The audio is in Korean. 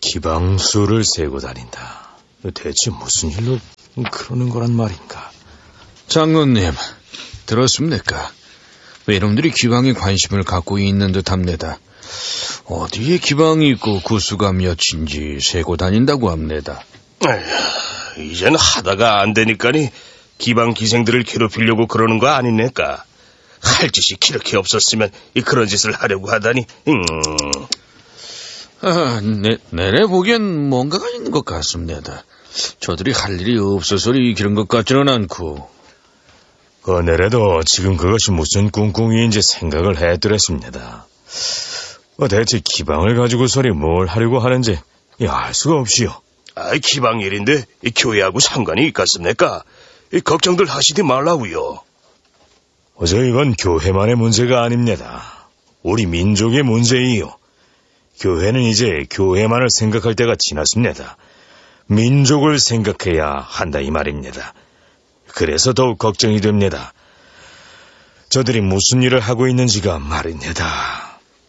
기방수를 세고 다닌다. 대체 무슨 일로 그러는 거란 말인가? 장로님, 들었습니까? 외놈들이 기방에 관심을 갖고 있는 듯합니다. 어디에 기방이 있고 구수가 몇인지 세고 다닌다고 합니다. 에휴, 이젠 하다가 안 되니까니 기방 기생들을 괴롭히려고 그러는 거 아니네까. 할 짓이 그렇게 없었으면 그런 짓을 하려고 하다니. 내내 보기엔 뭔가가 있는 것 같습니다. 저들이 할 일이 없어서리 그런 것 같지는 않고. 그내래도 지금 그것이 무슨 꿍꿍이인지 생각을 해드렸습니다. 대체 기방을 가지고서리 뭘 하려고 하는지 알 수가 없이요. 기방 일인데 교회하고 상관이 있겠습니까? 걱정들 하시지 말라고요. 어제 이건 교회만의 문제가 아닙니다. 우리 민족의 문제이요. 교회는 이제 교회만을 생각할 때가 지났습니다. 민족을 생각해야 한다 이 말입니다. 그래서 더욱 걱정이 됩니다. 저들이 무슨 일을 하고 있는지가 말입니다.